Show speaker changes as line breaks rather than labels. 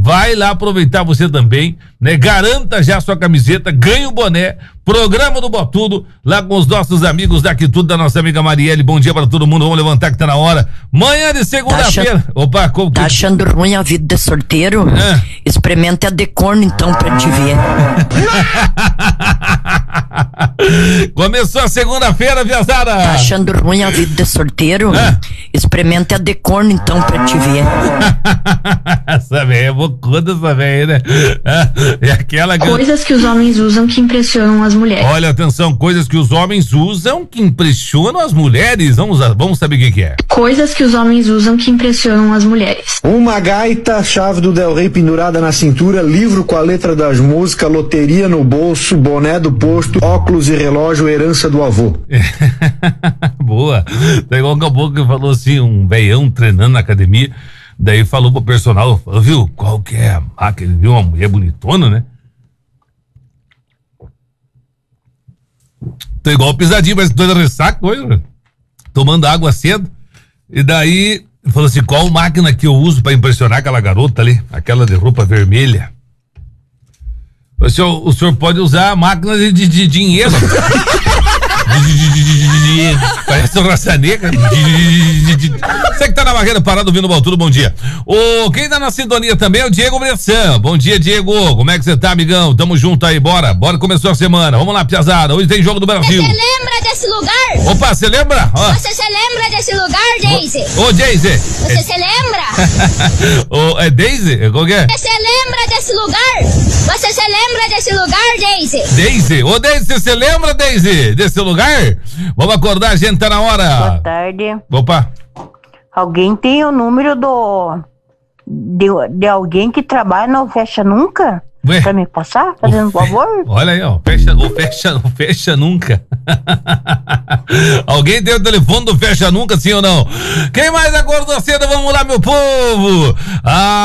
vai lá aproveitar você também, né? Garanta já a sua camiseta, ganha o boné, programa do Botudo, lá com os nossos amigos da Quitude, da nossa amiga Marielle. Bom dia para todo mundo, vamos levantar que tá na hora. Manhã de segunda-feira. Opa, como que...
Tá achando ruim a vida de solteiro? Experimenta a Decorno então pra te ver.
Começou a segunda-feira, viazada.
Tá achando ruim a vida de solteiro? Experimenta a Decorno então pra te ver.
Essa velha é bocuda, essa velha, né? É aquela que...
Coisas que os homens usam que impressionam as mulheres.
Olha, atenção, coisas que os homens usam que impressionam as mulheres. Vamos saber o que é.
Coisas que os homens usam que impressionam as mulheres.
Uma gaita, chave do Del Rey pendurada na cintura, livro com a letra das músicas, loteria no bolso, boné do posto, óculos e relógio, herança do avô.
Boa. Tá igual um caboclo que falou assim, um veião treinando na academia, daí falou pro personal, viu, qual que é a máquina? Ele viu uma mulher bonitona, né? Tô igual pisadinho, mas tô de ressaca hoje, né? Tomando água cedo, e daí falou assim, qual máquina que eu uso pra impressionar aquela garota ali, aquela de roupa vermelha? O senhor pode usar a máquina de dinheiro. Parece um raça negra. Você que tá na barreira parado ouvindo o Botudo, bom dia. Quem tá na sintonia também é o Diego Bressan. Bom dia, Diego. Como é que você tá, amigão? Tamo junto aí, bora. Começou a semana. Vamos lá, piazada. Hoje tem jogo do Brasil.
Você lembra desse lugar?
Opa, você lembra?
Você se lembra desse lugar, Daisy?
Ô, Daisy.
Você se lembra?
É Daisy? Qual que é?
Você lembra desse lugar? Você se lembra desse lugar, Daisy?
Daisy. Ô, Daisy, você lembra, Daisy, desse lugar? Vamos acordar, a gente tá na hora.
Boa tarde.
Opa.
Alguém tem o número de alguém que trabalha no Fecha Nunca?
Ué?
Pra me passar? Fazendo um favor?
Olha aí, ó. Fecha nunca. Alguém tem o telefone do Fecha Nunca, sim ou não? Quem mais acordou cedo? Vamos lá, meu povo.